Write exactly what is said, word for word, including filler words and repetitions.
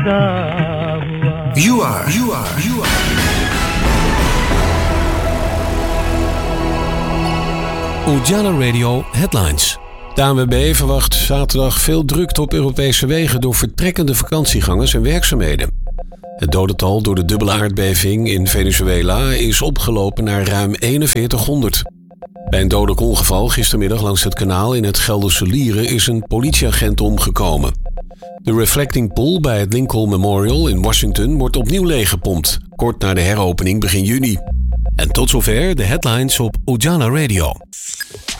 You are, you are, you are. Ujala Radio Headlines. De A N W B verwacht zaterdag veel drukte op Europese wegen door vertrekkende vakantiegangers en werkzaamheden. Het dodental door de dubbele aardbeving in Venezuela is opgelopen naar ruim eenenveertighonderd. Bij een dodelijk ongeval gistermiddag langs het kanaal in het Gelderse Lieren is een politieagent omgekomen. De Reflecting Pool bij het Lincoln Memorial in Washington wordt opnieuw leeggepompt, kort na de heropening begin juni. En tot zover de headlines op Ujala Radio.